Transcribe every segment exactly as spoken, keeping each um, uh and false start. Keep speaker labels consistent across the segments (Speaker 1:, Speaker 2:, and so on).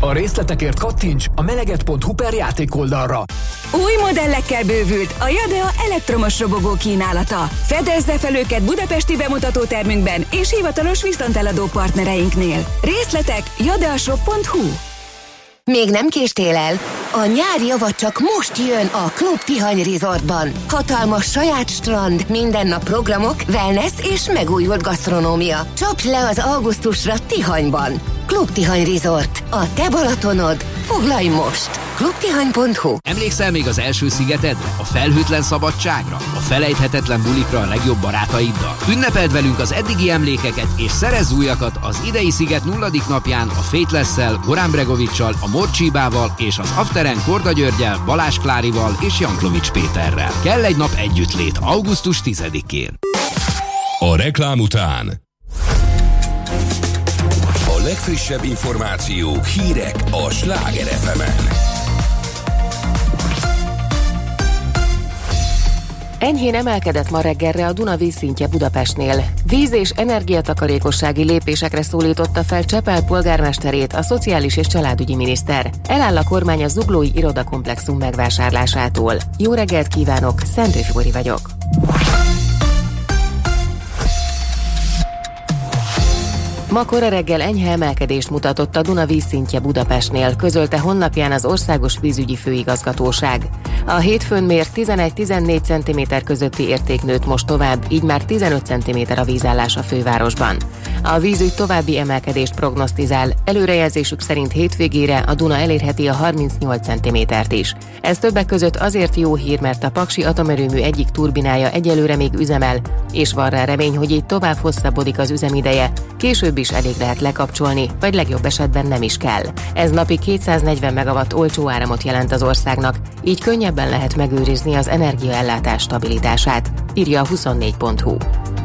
Speaker 1: A részletekért kattints a meleget pont hu per játékoldalra.
Speaker 2: Új modellekkel bővült a Jadea elektromos robogó kínálata. Fedezze fel őket budapesti bemutatótermünkben és hivatalos viszonteladó partnereinknél. Részletek jadeashop pont hu.
Speaker 3: Még nem késtél el? A nyári java csak most jön a Klub Tihany Resortban. Hatalmas saját strand, minden nap programok, wellness és megújult gasztronómia. Csapj le az augusztusra Tihanyban. Klub Tihany Resort. A te Balatonod. Foglalj most! klub tihany pont hu.
Speaker 4: Emlékszel még az első szigetedre? A felhőtlen szabadságra? A felejthetetlen bulikra a legjobb barátaiddal? Ünnepeld velünk az eddigi emlékeket és szerezz újakat az idei sziget nulladik napján a Faithless-szel, Goran Bregovic-sal, a Morcsibával és az Afteren Korda Györgyel, Balázs Klárival és Janklovics Péterrel. Kell egy nap együttlét augusztus tizedikén.
Speaker 5: A reklám után a legfrissebb információk, hírek a Sláger ef emen.
Speaker 6: Enyhén emelkedett ma reggelre a Duna vízszintje Budapestnél. Víz- és energiatakarékossági lépésekre szólította fel Csepel polgármesterét a szociális és családügyi miniszter. Eláll a kormány a zuglói irodakomplexum megvásárlásától. Jó reggelt kívánok, Szendő Figori vagyok. Ma kora reggel enyhe emelkedést mutatott a Duna vízszintje Budapestnél, közölte honlapján az Országos Vízügyi Főigazgatóság. A hétfőn mért tizenegy-tizennégy centiméter közötti érték nőtt most tovább, így már tizenöt centiméter a vízállás a fővárosban. A vízügy további emelkedést prognosztizál, előrejelzésük szerint hétvégére a Duna elérheti a harmincnyolc centimétert is. Ez többek között azért jó hír, mert a Paksi atomerőmű egyik turbinája egyelőre még üzemel, és van rá remény, hogy így tovább hosszabbodik az üzemideje, később is elég lehet lekapcsolni, vagy legjobb esetben nem is kell. Ez napi kétszáznegyven megawatt olcsó áramot jelent az országnak, így könnyebben lehet megőrizni az energiaellátás stabilitását, írja a huszonnégy pont hu.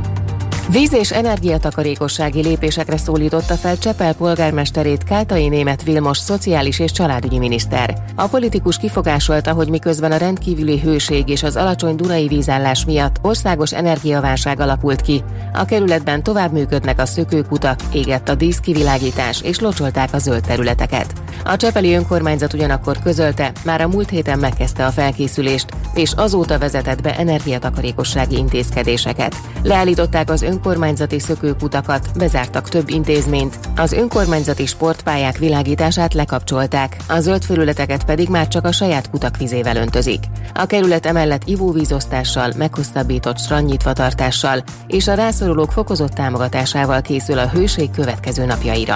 Speaker 6: Víz- és energiatakarékossági lépésekre szólította fel Csepel polgármesterét Káltai Németh Vilmos szociális és családügyi miniszter. A politikus kifogásolta, hogy miközben a rendkívüli hőség és az alacsony dunai vízállás miatt országos energiaválság alakult ki, a kerületben tovább működnek a szökőkutak, égett a díszkivilágítás és locsolták a zöld területeket. A csepeli önkormányzat ugyanakkor közölte, már a múlt héten megkezdte a felkészülést, és azóta vezetett be energiatakarékossági intézkedéseket. Leállították az önkormányzati szökőkutakat, bezártak több intézményt, az önkormányzati sportpályák világítását lekapcsolták, a zöld felületeket pedig már csak a saját kutak vizével öntözik. A kerület emellett ivóvízosztással, meghosszabbított strandnyitvatartással és a rászorulók fokozott támogatásával készül a hőség következő napjaira.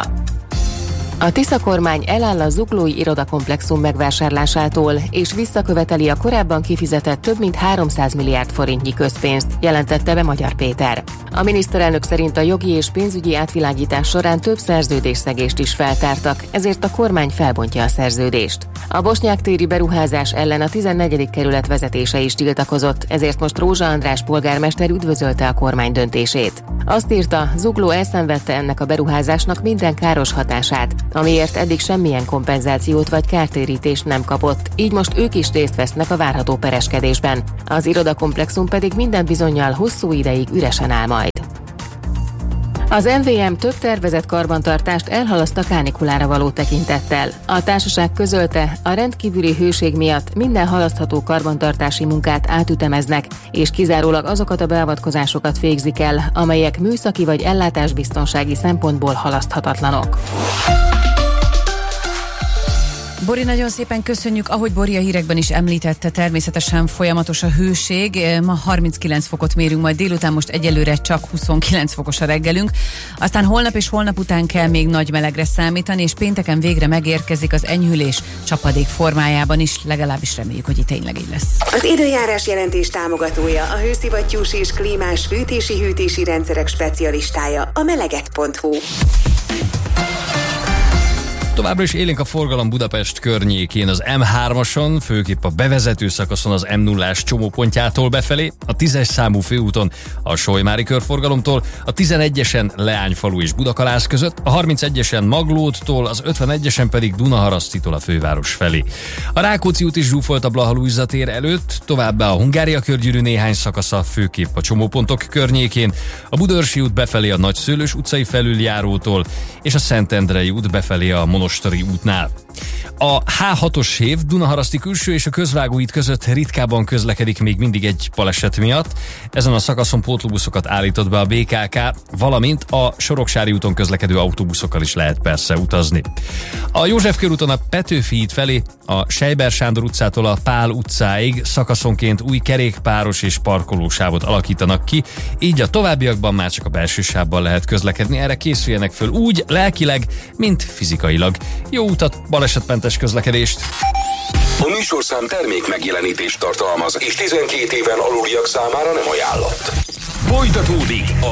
Speaker 6: A Tisza kormány eláll a zuglói irodakomplexum megvásárlásától, és visszaköveteli a korábban kifizetett több mint háromszáz milliárd forintnyi közpénzt, jelentette be Magyar Péter. A miniszterelnök szerint a jogi és pénzügyi átvilágítás során több szerződésszegést is feltártak, ezért a kormány felbontja a szerződést. A Bosnyák téri beruházás ellen a tizennegyedik kerület vezetése is tiltakozott, ezért most Rózsa András polgármester üdvözölte a kormány döntését. Azt írta, Zugló elszenvedte ennek a beruházásnak minden káros hatását, amiért eddig semmilyen kompenzációt vagy kártérítést nem kapott, így most ők is részt vesznek a várható pereskedésben. Az irodakomplexum pedig minden bizonnyal hosszú ideig üresen áll majd. Az em vé em több tervezett karbantartást elhalaszt a kánikulára való tekintettel. A társaság közölte, a rendkívüli hőség miatt minden halasztható karbantartási munkát átütemeznek, és kizárólag azokat a beavatkozásokat végzik el, amelyek műszaki vagy ellátásbiztonsági szempontból halaszthatatlanok.
Speaker 7: Bori, nagyon szépen köszönjük, ahogy Bori a hírekben is említette, természetesen folyamatos a hőség, ma harminckilenc fokot mérünk, majd délután most egyelőre csak huszonkilenc fokos a reggelünk, aztán holnap és holnap után kell még nagy melegre számítani, és pénteken végre megérkezik az enyhülés csapadék formájában is, legalábbis reméljük, hogy itt tényleg így lesz.
Speaker 8: Az időjárás jelentés támogatója, a hőszivattyús és klímás fűtési-hűtési rendszerek specialistája, a meleget pont hu.
Speaker 9: Továbbra is élénk a forgalom Budapest környékén, az em hármason, főképp a bevezető szakaszon az em nullás csomópontjától befelé, a tízes számú főúton a Solymári körforgalomtól, a tizenegyesen Leányfalu és Budakalász között, a harmincegyesen Maglódtól, az ötvenegyesen pedig Dunaharasztitól a főváros felé. A Rákóczi út is zsúfolt a Blaha-Lujza tér előtt, továbbá a Hungária körgyűrű néhány szakasza, főképp a csomópontok környékén, a Budaörsi út befelé a Nagyszőlős utcai felüljárótól, és a Szentendrei út befelé a Monosteri útnál. A há hatos hév Dunaharaszti külső és a közvágóhíd között ritkábban közlekedik még mindig egy baleset miatt. Ezen a szakaszon pótlóbuszokat állított be a bé ká ká, valamint a Soroksári úton közlekedő autóbuszokkal is lehet persze utazni. A József körúton a Petőfi híd felé a Sejber Sándor utcától a Pál utcáig szakaszonként új kerékpáros és parkolósávot alakítanak ki, így a továbbiakban már csak a belső sávban lehet közlekedni. Erre készüljenek föl úgy lelkileg, mint fizikailag. Jó utat, balesetmentes közlekedést!
Speaker 5: A műsorszám termék megjelenítést tartalmaz, és tizenkét éven aluliak számára nem ajánlott. Folytatódik a